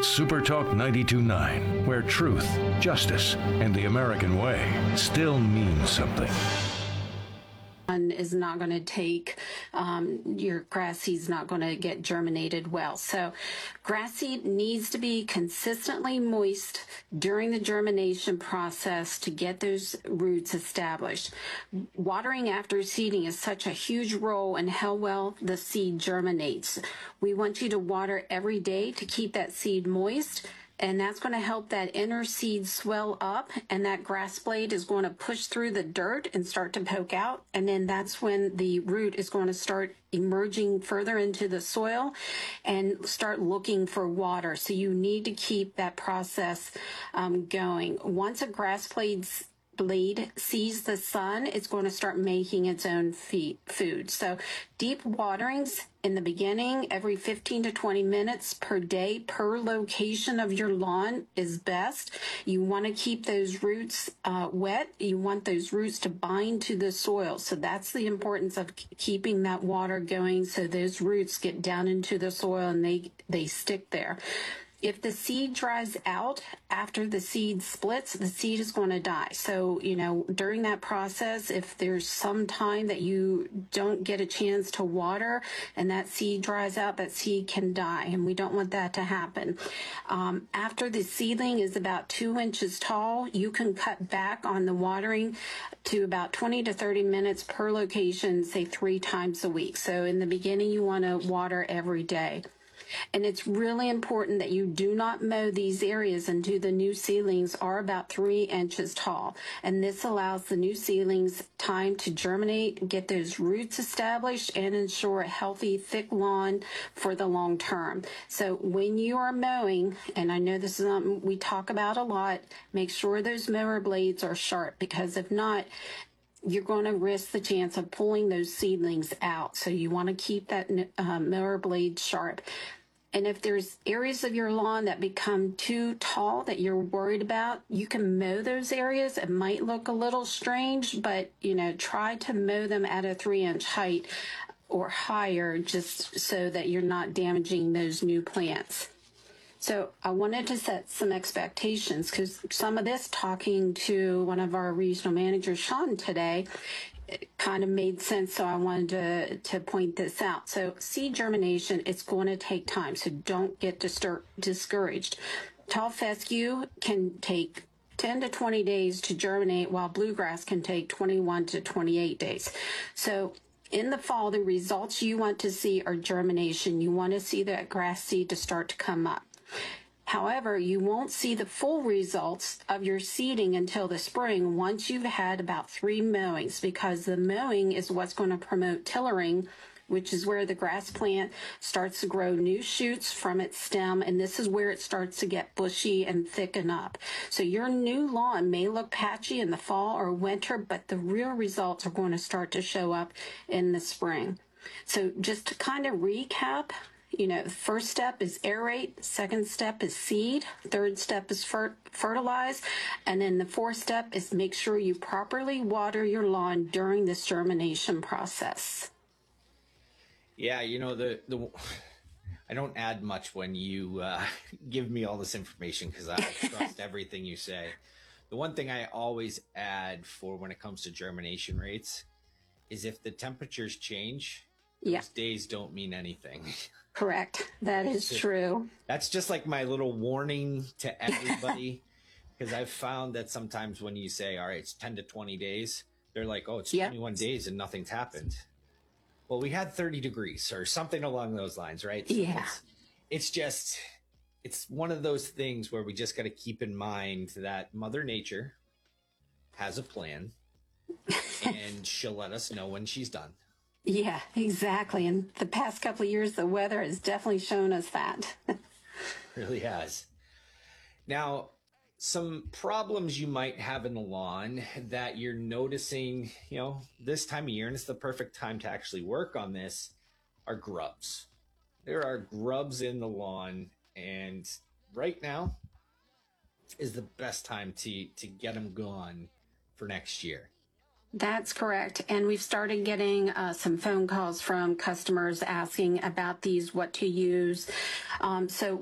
Super Talk 92.9, where truth, justice, and the American way still mean something. Is not going to take, your grass seed's not going to get germinated well. So grass seed needs to be consistently moist during the germination process to get those roots established. Watering after seeding is such a huge role in how well the seed germinates. We want you to water every day to keep that seed moist. And that's going to help that inner seed swell up, and that grass blade is going to push through the dirt and start to poke out. And then that's when the root is going to start emerging further into the soil and start looking for water. So you need to keep that process going. Once a grass blade sees the sun, it's going to start making its own food. So deep waterings in the beginning, every 15 to 20 minutes per day per location of your lawn is best. You want to keep those roots wet. You want those roots to bind to the soil. So that's the importance of keeping that water going so those roots get down into the soil and they stick there. If the seed dries out after the seed splits, the seed is going to die. So, during that process, if there's some time that you don't get a chance to water and that seed dries out, that seed can die, and we don't want that to happen. After the seedling is about 2 inches tall, you can cut back on the watering to about 20 to 30 minutes per location, say 3 times a week. So in the beginning, you want to water every day. And it's really important that you do not mow these areas until the new seedlings are about 3 inches tall. And this allows the new seedlings time to germinate, get those roots established, and ensure a healthy, thick lawn for the long term. So when you are mowing, and I know this is something we talk about a lot, make sure those mower blades are sharp, because if not, you're going to risk the chance of pulling those seedlings out. So you want to keep that mower blade sharp. And if there's areas of your lawn that become too tall that you're worried about, you can mow those areas. It might look a little strange, but, try to mow them at a 3-inch height or higher, just so that you're not damaging those new plants. So I wanted to set some expectations, because some of this, talking to one of our regional managers, Sean, today, it kind of made sense, so I wanted to point this out. So seed germination, it's going to take time, so don't get discouraged. Tall fescue can take 10 to 20 days to germinate, while bluegrass can take 21 to 28 days. So in the fall, the results you want to see are germination. You want to see that grass seed to start to come up. However, you won't see the full results of your seeding until the spring, once you've had about 3 mowings, because the mowing is what's going to promote tillering, which is where the grass plant starts to grow new shoots from its stem, and this is where it starts to get bushy and thicken up. So your new lawn may look patchy in the fall or winter, but the real results are going to start to show up in the spring. So just to kind of recap, the first step is aerate, second step is seed, third step is fertilize, and then the fourth step is make sure you properly water your lawn during this germination process. Yeah, I don't add much when you give me all this information, because I trust everything you say. The one thing I always add for when it comes to germination rates is if the temperatures change, those days don't mean anything. Correct. That is true. That's just like my little warning to everybody, because I've found that sometimes when you say, all right, it's 10 to 20 days, they're like, oh, it's 21 days and nothing's happened. Well, we had 30 degrees or something along those lines, right? So yeah. It's one of those things where we just got to keep in mind that Mother Nature has a plan and she'll let us know when she's done. Yeah, exactly. And the past couple of years, the weather has definitely shown us that. Really has. Now, some problems you might have in the lawn that you're noticing, this time of year, and it's the perfect time to actually work on this, are grubs. There are grubs in the lawn, and right now is the best time to get them gone for next year. That's correct. And we've started getting some phone calls from customers asking about these, what to use. So